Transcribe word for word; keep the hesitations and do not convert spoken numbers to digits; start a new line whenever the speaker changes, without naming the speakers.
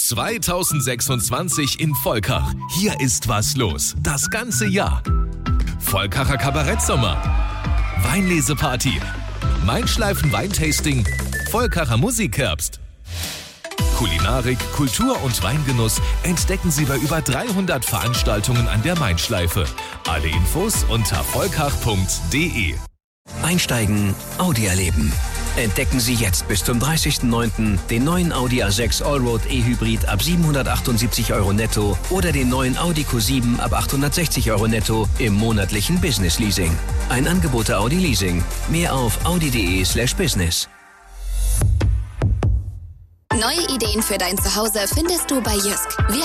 zweitausendsechsundzwanzig in Volkach. Hier ist was los. Das ganze Jahr. Volkacher Kabarettsommer. Weinleseparty. Mainschleifen Weintasting. Volkacher Musikherbst. Kulinarik, Kultur und Weingenuss entdecken Sie bei über dreihundert Veranstaltungen an der Mainschleife. Alle Infos unter volkach punkt de.
Einsteigen, Audi erleben. Entdecken Sie jetzt bis zum dreißigsten neunten den neuen Audi A sechs Allroad E-Hybrid ab siebenhundertachtundsiebzig Euro netto oder den neuen Audi Q sieben ab achthundertsechzig Euro netto im monatlichen Business Leasing. Ein Angebot der Audi Leasing. Mehr auf audi.de slash business.
Neue Ideen für dein Zuhause findest du bei Jysk. Wir